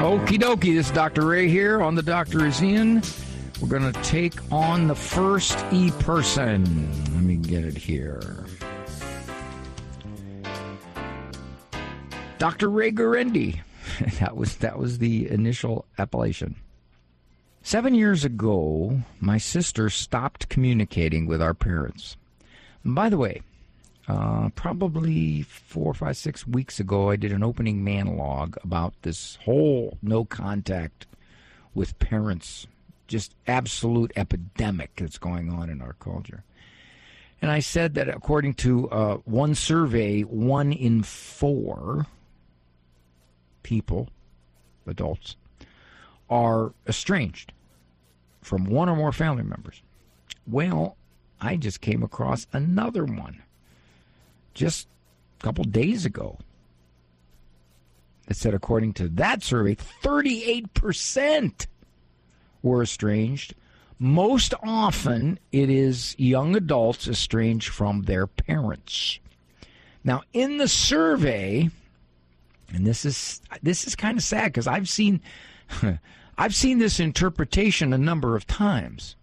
Okie dokie, this is Dr. Ray here on The Doctor Is In. We're going to take on the first E-person. Let me get it here. Dr. Ray Guarendi. That was the initial appellation. 7 years ago, my sister stopped communicating with our parents. And by the way, probably 4, 5, 6 weeks ago, I did an opening monologue about this whole no contact with parents, just absolute epidemic that's going on in our culture. And I said that according to one survey, 1 in 4 people, adults, are estranged from one or more family members. Well, I just came across another one just a couple days ago. It said, according to that survey, 38% were estranged. Most often, it is young adults estranged from their parents. Now, in the survey, and this is kind of sad because I've seen this interpretation a number of times.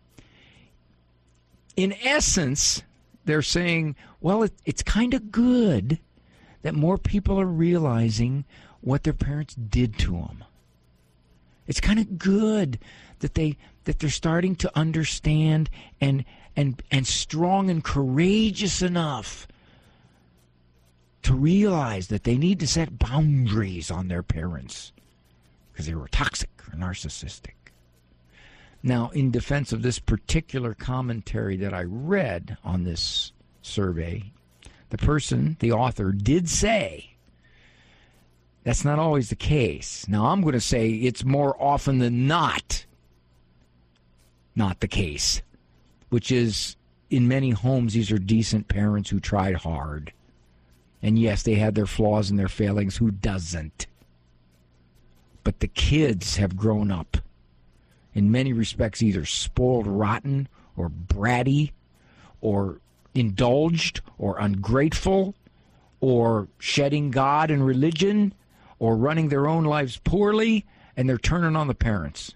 In essence, they're saying, well, it's kind of good that more people are realizing what their parents did to them. It's kind of good that they're starting to understand and strong and courageous enough to realize that they need to set boundaries on their parents because they were toxic or narcissistic. Now, in defense of this particular commentary that I read on this survey, the author, did say that's not always the case. Now, I'm going to say it's more often than not the case, which is in many homes, these are decent parents who tried hard. And yes, they had their flaws and their failings. Who doesn't? But the kids have grown up, in many respects, either spoiled rotten or bratty or indulged or ungrateful or shedding God and religion or running their own lives poorly, and they're turning on the parents.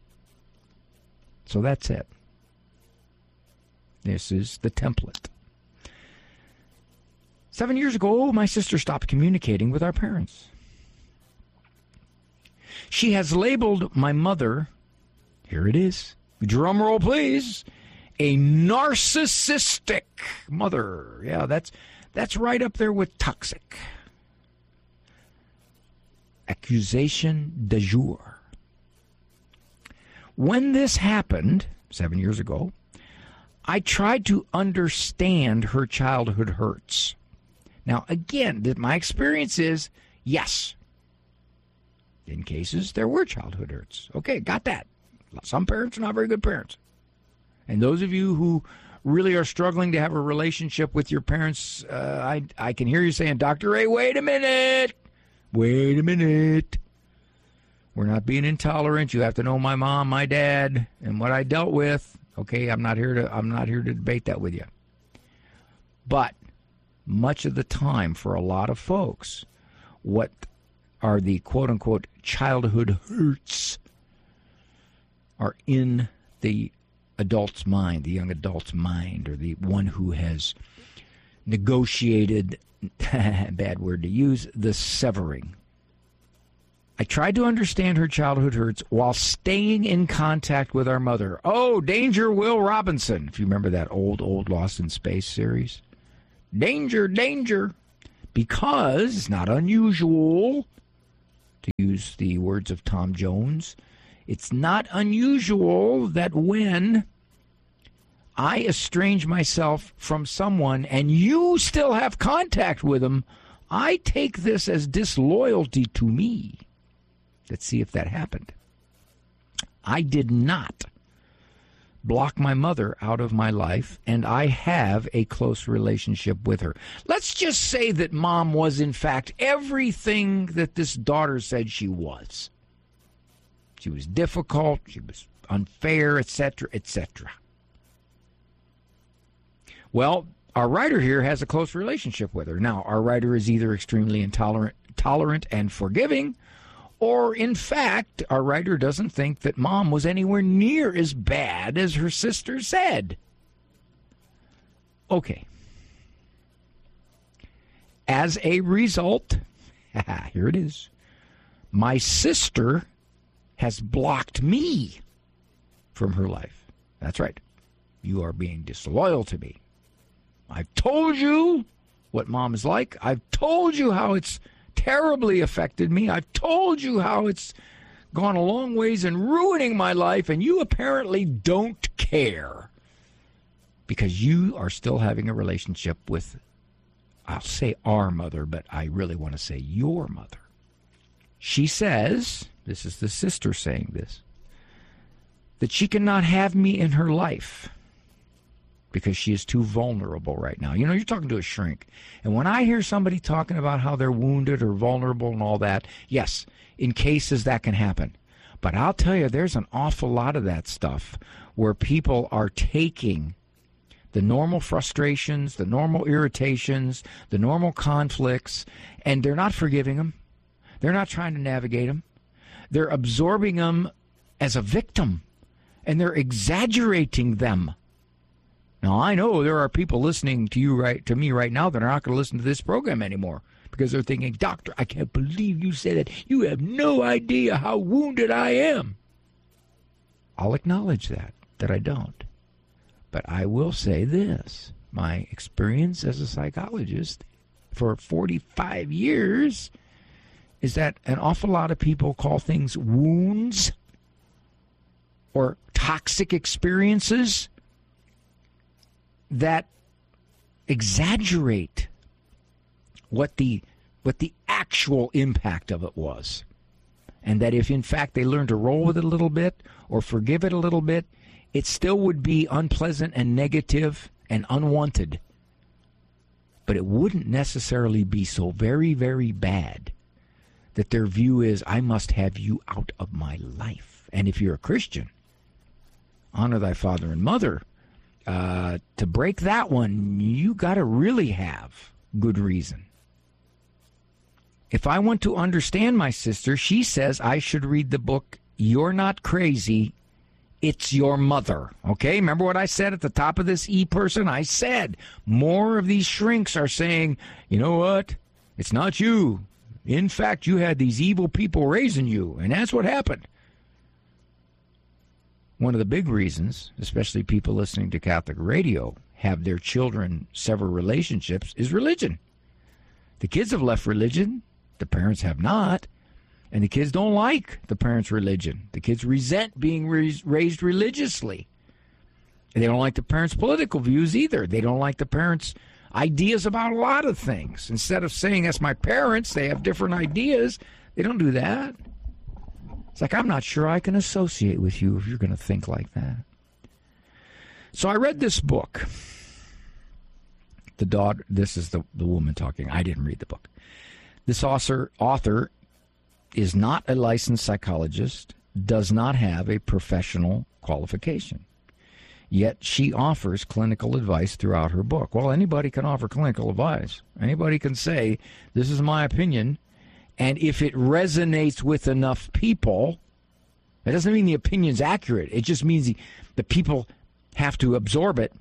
So that's it. This is the template. 7 years ago, my sister stopped communicating with our parents. She has labeled my mother, here it is, drum roll please, a narcissistic mother. Yeah, that's right up there with toxic. Accusation de jour. When this happened, 7 years ago, I tried to understand her childhood hurts. Now, again, my experience is, yes, in cases, there were childhood hurts. Okay, got that. Some parents are not very good parents. And those of you who really are struggling to have a relationship with your parents, I can hear you saying, Dr. Ray, wait a minute. Wait a minute. We're not being intolerant. You have to know my mom, my dad, and what I dealt with. Okay, I'm not here to debate that with you. But much of the time, for a lot of folks, what are the quote-unquote childhood hurts are in the adult's mind, the young adult's mind, or the one who has negotiated, bad word to use, the severing. I tried to understand her childhood hurts while staying in contact with our mother. Oh, danger, Will Robinson, if you remember that old Lost in Space series. Danger, danger, because it's not unusual, to use the words of Tom Jones, it's not unusual that when I estrange myself from someone and you still have contact with them, I take this as disloyalty to me. Let's see if that happened. I did not block my mother out of my life, and I have a close relationship with her. Let's just say that Mom was, in fact, everything that this daughter said she was. She was difficult, she was unfair, etc., etc. Well, our writer here has a close relationship with her. Now, our writer is either extremely tolerant and forgiving, Or, in fact, our writer doesn't think that Mom was anywhere near as bad as her sister said. Okay. As a result, here it is, my sister has blocked me from her life. That's right. You are being disloyal to me. I've told you what Mom is like. I've told you how it's terribly affected me. I've told you how it's gone a long ways in ruining my life, and you apparently don't care because you are still having a relationship with, I'll say our mother, but I really want to say your mother. She says, this is the sister saying this, that she cannot have me in her life because she is too vulnerable right now. You know, you're talking to a shrink. And when I hear somebody talking about how they're wounded or vulnerable and all that, yes, in cases that can happen. But I'll tell you, there's an awful lot of that stuff where people are taking the normal frustrations, the normal irritations, the normal conflicts, and they're not forgiving them. They're not trying to navigate them. They're absorbing them as a victim, and they're exaggerating them. Now, I know there are people listening to me right now that are not going to listen to this program anymore because they're thinking, Doctor, I can't believe you said that. You have no idea how wounded I am. I'll acknowledge that I don't. But I will say this. My experience as a psychologist for 45 years is that an awful lot of people call things wounds or toxic experiences that exaggerate what the actual impact of it was. And that if, in fact, they learn to roll with it a little bit or forgive it a little bit, it still would be unpleasant and negative and unwanted. But it wouldn't necessarily be so very, very bad that their view is, I must have you out of my life. And if you're a Christian, honor thy father and mother. To break that one, you got to really have good reason. If I want to understand my sister, she says I should read the book, You're Not Crazy, It's Your Mother. Okay, remember what I said at the top of this e-person? I said more of these shrinks are saying, you know what? It's not you. In fact, you had these evil people raising you, and that's what happened. One of the big reasons, especially people listening to Catholic radio, have their children sever relationships is religion. The kids have left religion. The parents have not. And the kids don't like the parents' religion. The kids resent being raised religiously. And they don't like the parents' political views either. They don't like the parents' ideas about a lot of things. Instead of saying, that's my parents, they have different ideas. They don't do that. It's like, I'm not sure I can associate with you if you're going to think like that. So I read this book. The daughter, this is the woman talking. I didn't read the book. This author is not a licensed psychologist, does not have a professional qualification. Yet she offers clinical advice throughout her book. Well, anybody can offer clinical advice. Anybody can say, this is my opinion. And if it resonates with enough people, it doesn't mean the opinion's accurate. It just means the people have to absorb it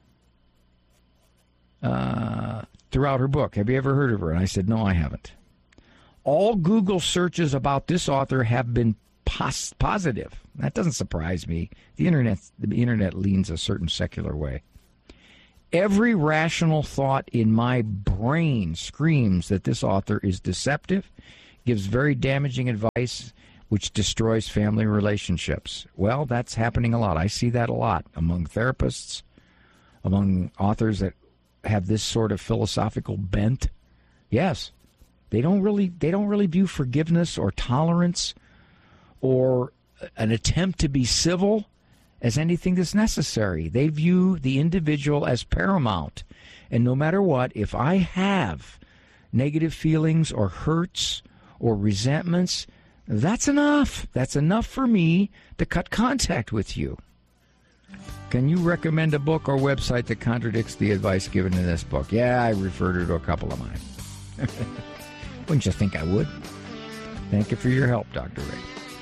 throughout her book. Have you ever heard of her? And I said, no, I haven't. All Google searches about this author have been positive. That doesn't surprise me. The internet leans a certain secular way. Every rational thought in my brain screams that this author is deceptive, gives very damaging advice, which destroys family relationships. Well, that's happening a lot. I see that a lot among therapists, among authors that have this sort of philosophical bent. Yes, they don't really view forgiveness or tolerance or an attempt to be civil as anything that's necessary. They view the individual as paramount. And no matter what, if I have negative feelings or hurts or resentments, that's enough. That's enough for me to cut contact with you. Can you recommend a book or website that contradicts the advice given in this book? Yeah, I referred her to a couple of mine. Wouldn't you think I would? Thank you for your help, Dr. Ray.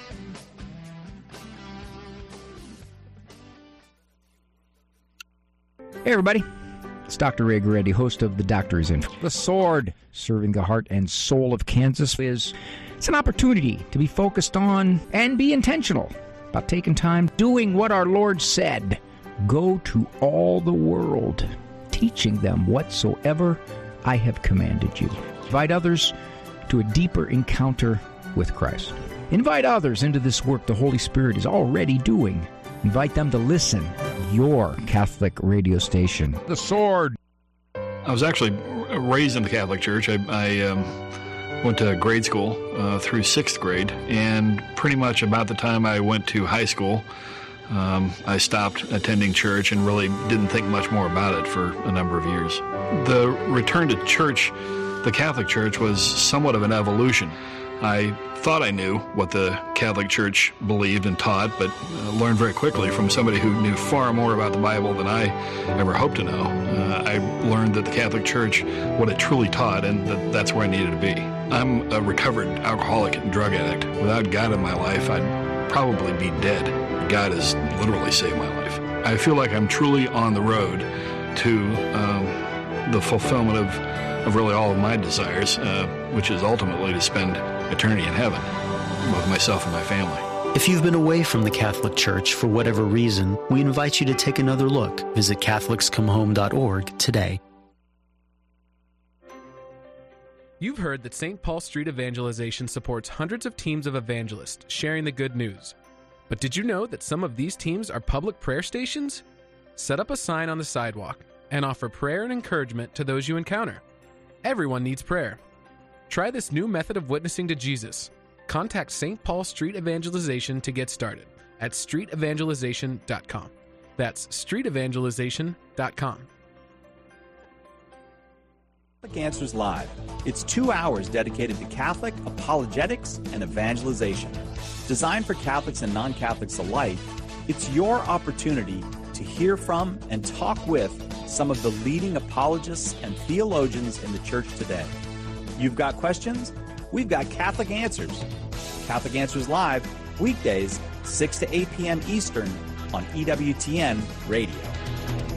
Hey, everybody. It's Dr. Ray Guarendi, host of The Doctor Is In. The Sword, serving the heart and soul of Kansas, it's an opportunity to be focused on and be intentional about taking time doing what our Lord said. Go to all the world, teaching them whatsoever I have commanded you. Invite others to a deeper encounter with Christ. Invite others into this work the Holy Spirit is already doing. Invite them to listen. Your Catholic radio station, The Sword. I was actually raised in the Catholic Church. I went to grade school through 6th grade, and pretty much about the time I went to high school, I stopped attending church and really didn't think much more about it for a number of years. The return to church, the Catholic Church, was somewhat of an evolution. I thought I knew what the Catholic Church believed and taught, but learned very quickly from somebody who knew far more about the Bible than I ever hoped to know. I learned that the Catholic Church, what it truly taught, and that's where I needed to be. I'm a recovered alcoholic and drug addict. Without God in my life, I'd probably be dead. God has literally saved my life. I feel like I'm truly on the road to the fulfillment of really all of my desires, which is ultimately to spend eternity in heaven with myself and my family. If you've been away from the Catholic Church for whatever reason, we invite you to take another look. Visit CatholicsComeHome.org today. You've heard that St. Paul Street Evangelization supports hundreds of teams of evangelists sharing the good news. But did you know that some of these teams are public prayer stations? Set up a sign on the sidewalk and offer prayer and encouragement to those you encounter. Everyone needs prayer. Try this new method of witnessing to Jesus. Contact St. Paul Street Evangelization to get started at streetevangelization.com. That's streetevangelization.com. Catholic Answers Live. It's 2 hours dedicated to Catholic apologetics and evangelization. Designed for Catholics and non-Catholics alike, it's your opportunity to hear from and talk with some of the leading apologists and theologians in the church today. You've got questions? We've got Catholic Answers. Catholic Answers Live, weekdays, 6 to 8 p.m. Eastern on EWTN Radio.